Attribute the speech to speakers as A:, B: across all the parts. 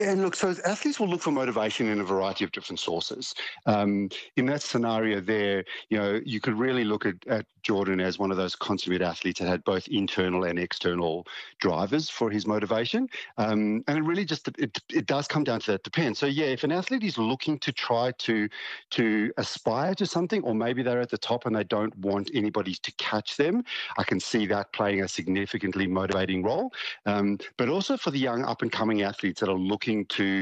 A: And look, so athletes will look for motivation in a variety of different sources. In that scenario there, you could really look at Jordan as one of those consummate athletes that had both internal and external drivers for his motivation. And it really just, it does come down to that depends. So yeah, if an athlete is looking to try to aspire to something, or maybe they're at the top and they don't want anybody to catch them, I can see that playing a significantly motivating role. But also for the young up and coming athletes that are looking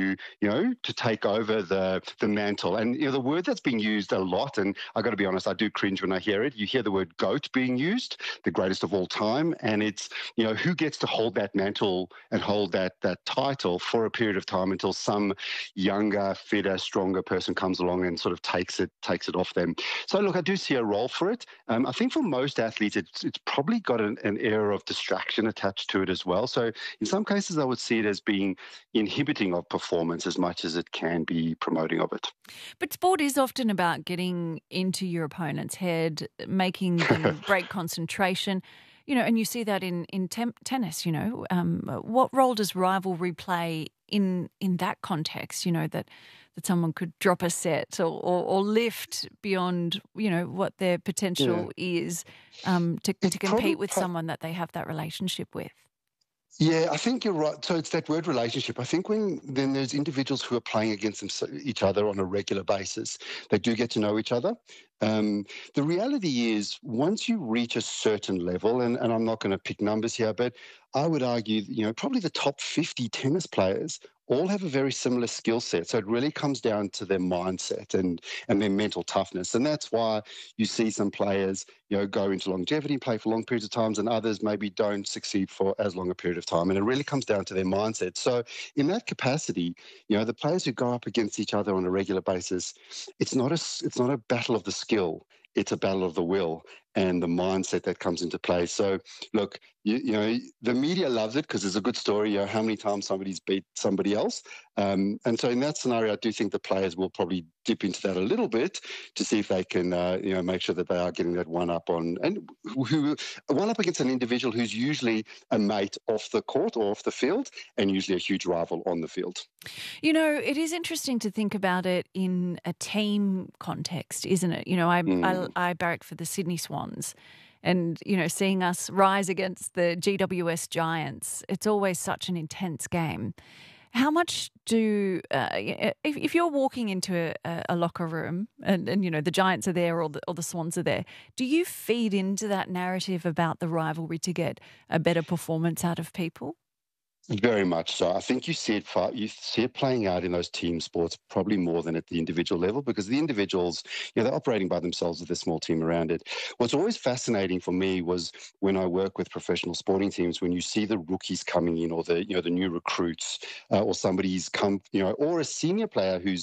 A: to take over the mantle. And the word that's being used a lot, and I got to be honest, I do cringe when I hear it. You hear the word GOAT being used, the greatest of all time, and it's who gets to hold that mantle and hold that title for a period of time until some younger, fitter, stronger person comes along and sort of takes it off them. So look, I do see a role for it. I think for most athletes, it's probably got an air of distraction attached to it as well. So in some cases, I would see it as being inhibiting of performance as much as it can be promoting of it.
B: But sport is often about getting into your opponent's head, making them break concentration, and you see that in tennis, what role does rivalry play in that context, that someone could drop a set or lift beyond, what their potential is to compete with someone that they have that relationship with?
A: Yeah, I think you're right. So it's that word relationship. I think then there's individuals who are playing against each other on a regular basis, they do get to know each other. The reality is once you reach a certain level, and I'm not going to pick numbers here, but I would argue, probably the top 50 tennis players all have a very similar skill set. So it really comes down to their mindset and their mental toughness. And that's why you see some players, go into longevity, play for long periods of times, and others maybe don't succeed for as long a period of time. And it really comes down to their mindset. So in that capacity, the players who go up against each other on a regular basis, it's not a battle of the skill. It's a battle of the will and the mindset that comes into play. So, look, the media loves it because it's a good story. How many times somebody's beat somebody else, and so in that scenario, I do think the players will probably dip into that a little bit to see if they can, make sure that they are getting that one up against an individual who's usually a mate off the court or off the field, and usually a huge rival on the field.
B: It is interesting to think about it in a team context, isn't it? I barrack for the Sydney Swans, and, seeing us rise against the GWS Giants, it's always such an intense game. How much if you're walking into a locker room and the Giants are there or the Swans are there, do you feed into that narrative about the rivalry to get a better performance out of people?
A: Very much so. I think you see it playing out in those team sports probably more than at the individual level, because the individuals, they're operating by themselves with a small team around it. What's always fascinating for me was when I work with professional sporting teams, when you see the rookies coming in, or the new recruits, or somebody's come, or a senior player who's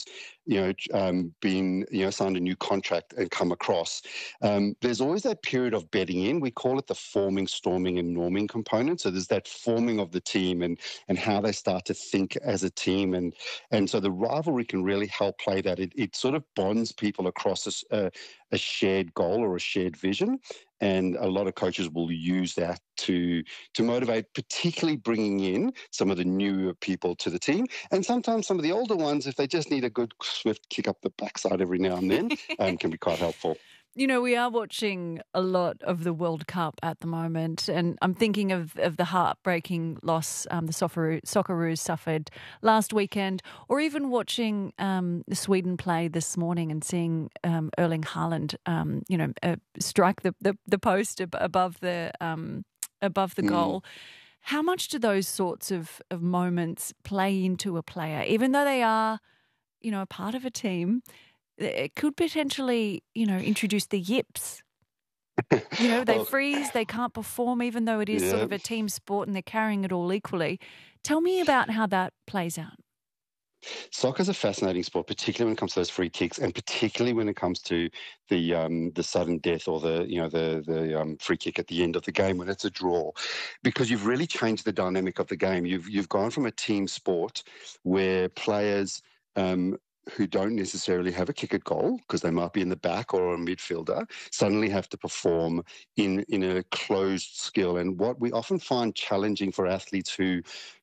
A: been signed a new contract and come across. There's always that period of bedding in. We call it the forming, storming, and norming component. So there's that forming of the team and how they start to think as a team, and so the rivalry can really help play that. It sort of bonds people across a shared goal or a shared vision. And a lot of coaches will use that to motivate, particularly bringing in some of the newer people to the team. And sometimes some of the older ones, if they just need a good swift kick up the backside every now and then, can be quite helpful.
B: We are watching a lot of the World Cup at the moment, and I'm thinking of the heartbreaking loss the Socceroos suffered last weekend, or even watching Sweden play this morning and seeing Erling Haaland, strike the post above the goal. How much do those sorts of moments play into a player, even though they are, a part of a team? It could potentially, introduce the yips. They freeze, they can't perform, even though it is sort of a team sport and they're carrying it all equally. Tell me about how that plays out.
A: Soccer is a fascinating sport, particularly when it comes to those free kicks, and particularly when it comes to the sudden death or the free kick at the end of the game when it's a draw, because you've really changed the dynamic of the game. You've gone from a team sport where players who don't necessarily have a kick at goal because they might be in the back or a midfielder, suddenly have to perform in a closed skill. And what we often find challenging for athletes who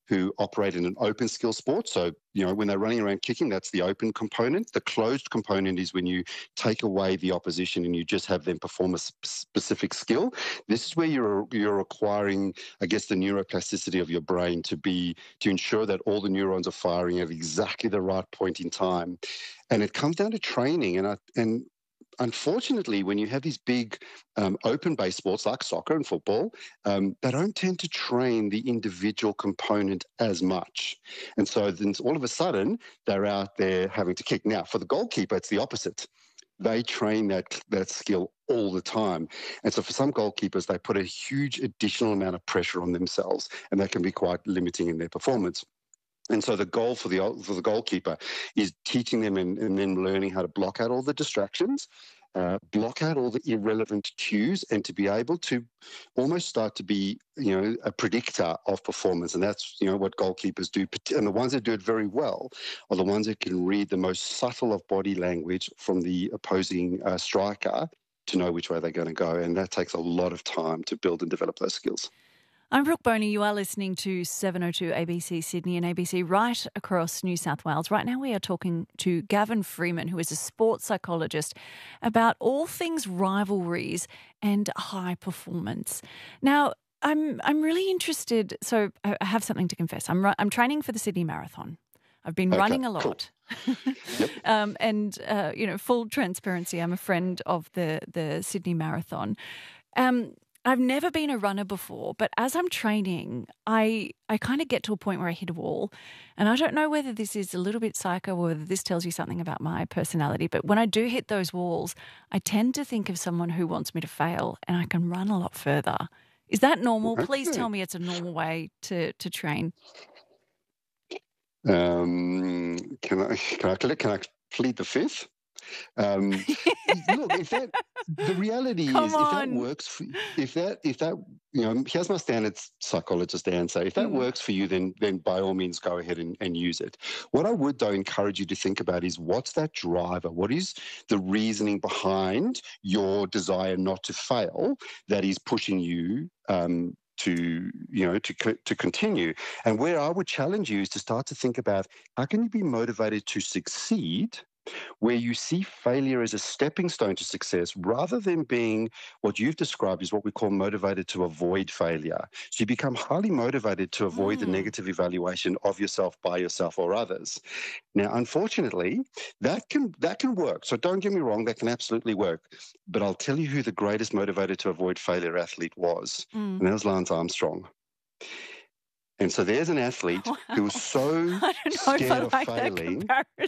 A: who operate in an open skill sport. So, when they're running around kicking, that's the open component. The closed component is when you take away the opposition and you just have them perform a specific skill. This is where you're acquiring, I guess, the neuroplasticity of your brain to ensure that all the neurons are firing at exactly the right point in time. And it comes down to training. And unfortunately, when you have these big open-based sports like soccer and football, they don't tend to train the individual component as much. And so then all of a sudden, they're out there having to kick. Now, for the goalkeeper, it's the opposite. They train that skill all the time. And so for some goalkeepers, they put a huge additional amount of pressure on themselves, and that can be quite limiting in their performance. And so the goal for the goalkeeper is teaching them and then learning how to block out all the distractions, block out all the irrelevant cues, and to be able to almost start to be, a predictor of performance. And that's, what goalkeepers do. And the ones that do it very well are the ones that can read the most subtle of body language from the opposing striker to know which way they're going to go. And that takes a lot of time to build and develop those skills.
B: I'm Brooke Boney. You are listening to 702 ABC Sydney and ABC right across New South Wales. Right now we are talking to Gavin Freeman, who is a sports psychologist, about all things rivalries and high performance. Now, I'm really interested. So I have something to confess. I'm training for the Sydney Marathon. I've been running a lot. Cool. And full transparency, I'm a friend of the Sydney Marathon. I've never been a runner before, but as I'm training, I kind of get to a point where I hit a wall. And I don't know whether this is a little bit psycho or whether this tells you something about my personality, but when I do hit those walls, I tend to think of someone who wants me to fail and I can run a lot further. Is that normal? Okay. Please tell me it's a normal way to train.
A: Can I plead the fifth? Look, the reality is, if that works, if that here's my standard psychologist answer. If that works for you, then by all means go ahead and use it. What I would, though, encourage you to think about is, what's that driver? What is the reasoning behind your desire not to fail that is pushing you to continue? And where I would challenge you is to start to think about, how can you be motivated to succeed, where you see failure as a stepping stone to success, rather than being what you've described as what we call motivated to avoid failure. So you become highly motivated to avoid the negative evaluation of yourself by yourself or others. Now, unfortunately, that can work. So don't get me wrong, that can absolutely work. But I'll tell you who the greatest motivated to avoid failure athlete was, and that was Lance Armstrong. And so there's an athlete who was so scared of failing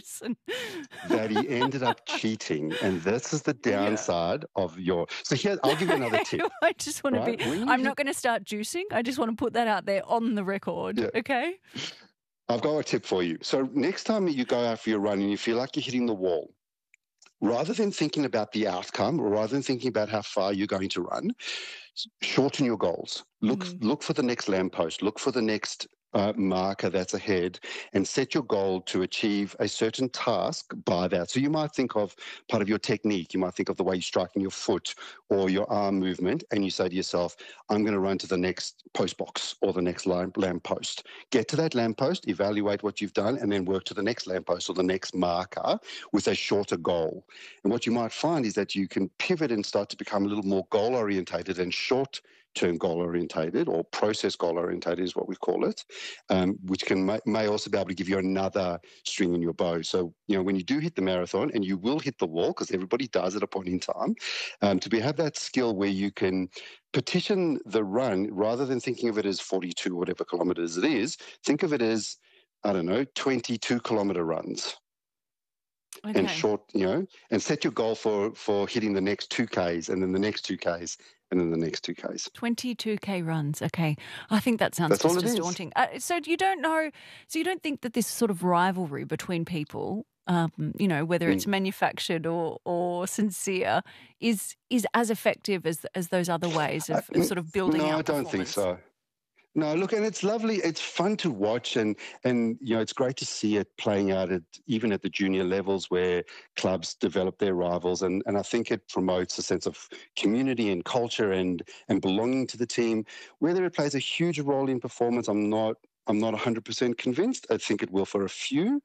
A: that he ended up cheating. And this is the downside of your... So here, I'll give you another tip.
B: I just want to be... I'm not going to start juicing. I just want to put that out there on the record, okay?
A: I've got a tip for you. So next time you go out for your run and you feel like you're hitting the wall, rather than thinking about the outcome, or rather than thinking about how far you're going to run, shorten your goals. Look for the next lamppost. Look for the next marker that's ahead, and set your goal to achieve a certain task by that. So you might think of part of your technique. You might think of the way you're striking your foot or your arm movement, and you say to yourself, I'm going to run to the next post box or the next lamppost. Get to that lamppost, evaluate what you've done, and then work to the next lamppost or the next marker with a shorter goal. And what you might find is that you can pivot and start to become a little more goal-orientated and short-term goal-orientated, or process goal-orientated is what we call it, which may also be able to give you another string in your bow. So, when you do hit the marathon, and you will hit the wall because everybody does at a point in time, to have that skill where you can petition the run, rather than thinking of it as 42 or whatever kilometers it is, think of it as, 22-kilometer runs. Okay. And short, and set your goal for hitting the next 2Ks, and then the next 2Ks, and then the next 2Ks.
B: 22K runs. Okay. I think that sounds just as daunting. So you don't think that this sort of rivalry between people, whether it's manufactured or sincere, is as effective as those other ways of sort of building out performance? No, I don't think so.
A: No, look, and it's lovely. It's fun to watch, and it's great to see it playing out even at the junior levels where clubs develop their rivals, and I think it promotes a sense of community and culture and belonging to the team. Whether it plays a huge role in performance, I'm not I'm not 100% convinced. I think it will for a few.